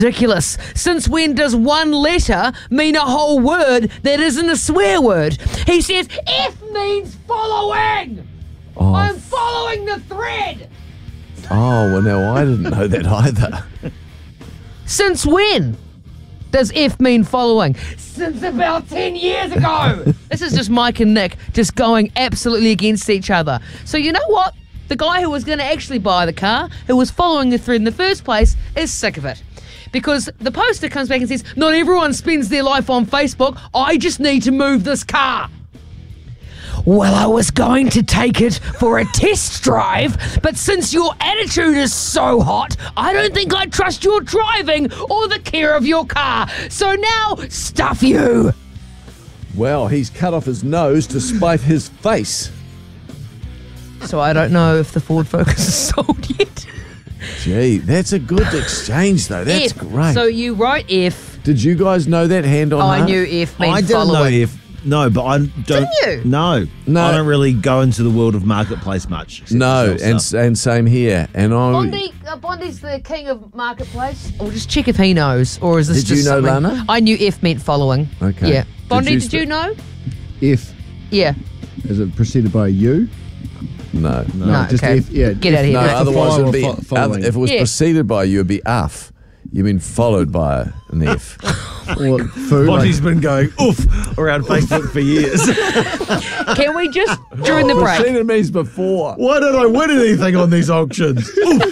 Ridiculous. Since when does one letter mean a whole word that isn't a swear word? He says, F means following. Oh. I'm following the thread. Oh, well, no, I didn't know that either. Since when does F mean following? Since about 10 years ago. This is just Mike and Nick just going absolutely against each other. So you know what? The guy who was going to actually buy the car, who was following the thread in the first place, is sick of it. Because the poster comes back and says, not everyone spends their life on Facebook. I just need to move this car. Well, I was going to take it for a test drive, but since your attitude is so hot, I don't think I trust your driving or the care of your car. So now, stuff you. Well, he's cut off his nose to spite his face. So I don't know if the Ford Focus is sold yet. Gee, that's a good exchange, though. That's F. great. So you wrote F. Did you guys know that hand on I heart? knew F meant I didn't know following. if. No, but I don't. Didn't you? No. I don't really go into the world of marketplace much. No, and same here. And Bondi's the king of marketplace. We'll just check if he knows, or is this Did just you know, something- Lana? I knew F meant following. Okay. Yeah. Bondi, you did you know? If, Yeah. is it preceded by you? No. No, just okay. if, yeah. Get out of here. No, If the otherwise follow it would be. or following. If it was Yeah. preceded by you, it would be uff. You've been followed by an F. Or food. Bonnie's been going oof around Facebook for years. Can we just, during the break, Preceded means before. Why don't I win anything on these auctions? Yeah,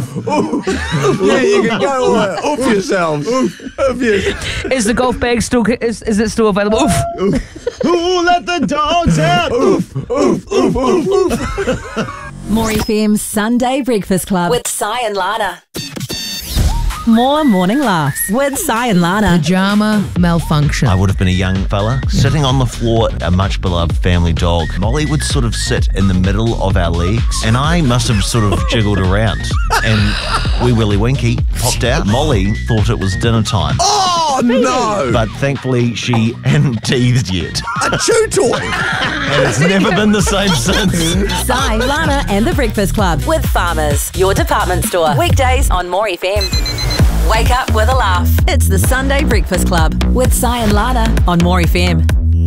you can go off yourselves. Oof yes. is the golf bag still, is it still available? Oof. Who let the dogs out? More FM's Sunday Breakfast Club with Si and Lana. More morning laughs with Si and Lana. Pajama malfunction. I would have been a young fella sitting on the floor, a much beloved family dog. Molly would sort of sit in the middle of our legs, and I must have sort of jiggled around. And Wee Willie Winky popped out. Molly thought it was dinner time, Oh, no. but thankfully she hadn't teethed yet. A chew toy. And it's never been the same since. Si, Lana and the Breakfast Club with Farmers, your department store. Weekdays on More FM. Wake up with a laugh. It's the Sunday Breakfast Club with Si and Lana on More FM.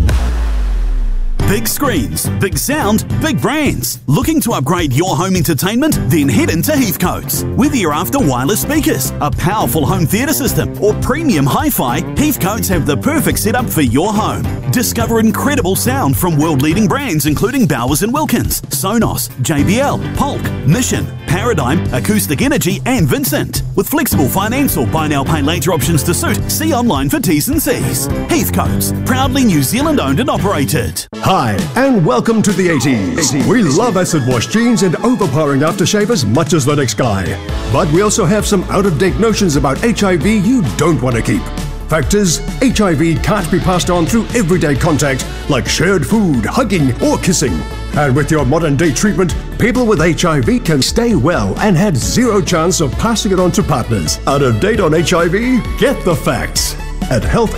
Big screens, big sound, big brands. Looking to upgrade your home entertainment? Then head into Heathcote's. Whether you're after wireless speakers, a powerful home theatre system, or premium hi-fi, Heathcote's have the perfect setup for your home. Discover incredible sound from world-leading brands including Bowers & Wilkins, Sonos, JBL, Polk, Mission, Paradigm, Acoustic Energy and Vincent. With flexible finance or buy now pay later options to suit, see online for T's and C's. Heathcote's, proudly New Zealand owned and operated. Hi, and welcome to the 80s. We love acid wash jeans and overpowering aftershave as much as the next guy. But we also have some out-of-date notions about HIV you don't want to keep. Fact is, HIV can't be passed on through everyday contact like shared food, hugging, or kissing. And with your modern-day treatment, people with HIV can stay well and had zero chance of passing it on to partners. Out of date on HIV? Get the facts at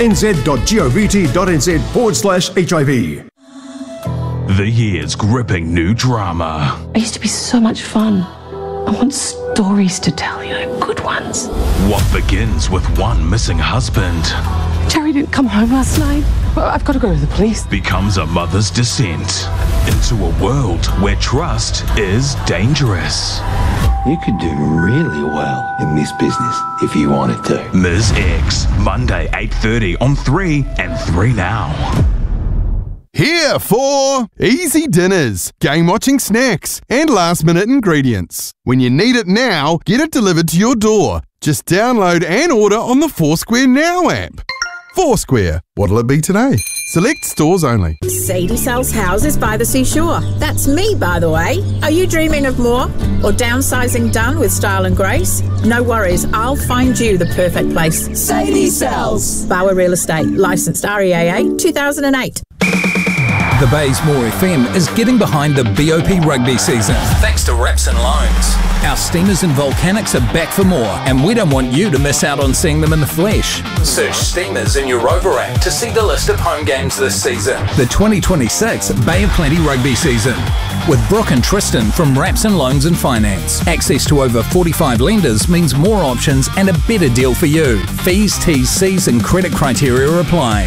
healthnz.govt.nz/HIV. The year's gripping new drama. I used to be so much fun. I want stories to tell, good ones. What begins with one missing husband Jerry didn't come home last night. Well, I've got to go to the police. becomes a mother's descent into a world where trust is dangerous. You could do really well in this business if you wanted to. Ms. X, Monday 8:30 on 3 and 3 Now. Here for easy dinners, game-watching snacks, and last-minute ingredients. When you need it now, get it delivered to your door. Just download and order on the Foursquare Now app. Foursquare, what'll it be today? Select stores only. Sadie sells houses by the seashore. That's me, by the way. Are you dreaming of more? Or downsizing done with style and grace? No worries, I'll find you the perfect place. Sadie sells. Bauer Real Estate, licensed REAA 2008. The Bay's More FM is getting behind the BOP rugby season thanks to Raps and Loans. Our Steamers and Volcanics are back for more, and we don't want you to miss out on seeing them in the flesh. Search Steamers in your Rover app to see the list of home games this season. The 2026 Bay of Plenty rugby season. with Brooke and Tristan from Rapson Loans and Finance. Access to over 45 lenders means more options and a better deal for you. Fees, T's, C's and credit criteria apply.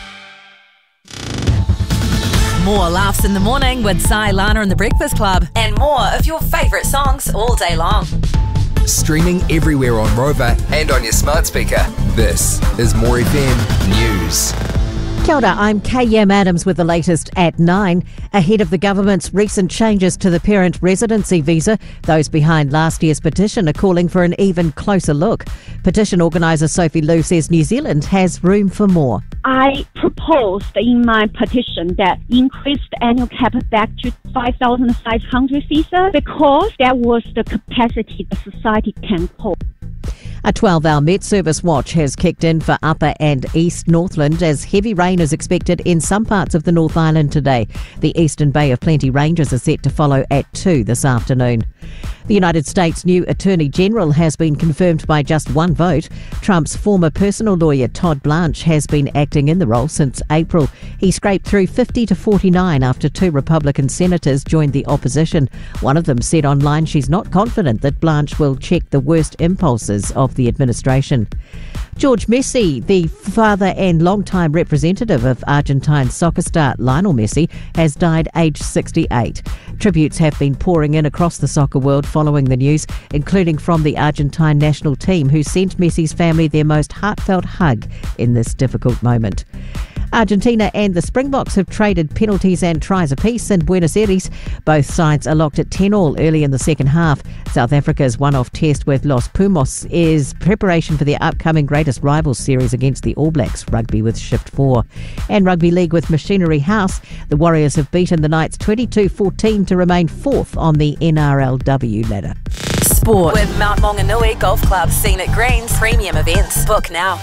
More laughs in the morning with Sai, Lana and the Breakfast Club. And more of your favourite songs all day long. Streaming everywhere on Rover and on your smart speaker. This is More FM News. Kia ora, I'm KM Adams with the latest at 9. Ahead of the government's recent changes to the parent residency visa, those behind last year's petition are calling for an even closer look. Petition organiser Sophie Liu says New Zealand has room for more. I proposed in my petition that increase the annual cap back to 5,500 visa because that was the capacity the society can hold. A 12-hour Met Service watch has kicked in for Upper and East Northland as heavy rain is expected in some parts of the North Island today. The Eastern Bay of Plenty ranges are set to follow at 2 this afternoon. The United States' new Attorney General has been confirmed by just one vote. Trump's former personal lawyer Todd Blanche has been acting in the role since April. He scraped through 50 to 49 after 2 Republican senators joined the opposition. One of them said online she's not confident that Blanche will check the worst impulses of the administration. George Messi, the father and longtime representative of Argentine soccer star Lionel Messi, has died aged 68. Tributes have been pouring in across the soccer world following the news, including from the Argentine national team, who sent Messi's family their most heartfelt hug in this difficult moment. Argentina and the Springboks have traded penalties and tries apiece in Buenos Aires. Both sides are locked at 10-all early in the second half. South Africa's one-off test with Los Pumas is preparation for their upcoming Greatest Rivals series against the All Blacks Rugby with Shift 4. And Rugby League with Machinery House, the Warriors have beaten the Knights 22-14 to remain 4th on the NRLW ladder. Sport with Mount Maunganui Golf Club, Scenic Greens, premium events. Book now.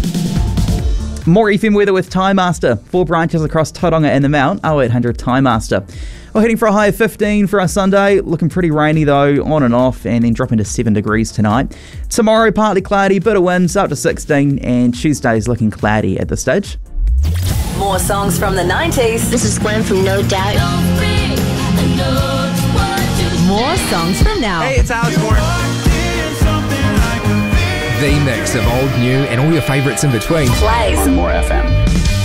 More FM weather with Time Master. 4 branches across Tauranga and the Mount. 0800 Time Master. We're heading for a high of 15 for our Sunday. Looking pretty rainy though, on and off, and then dropping to 7 degrees tonight. Tomorrow, partly cloudy, bit of winds, up to 16, and Tuesday's looking cloudy at this stage. More songs from the 90s. This is Gwen from No Doubt. More songs from now. Hey, it's Alex Warren. The mix of old, new, and all your favourites in between. Plays More FM.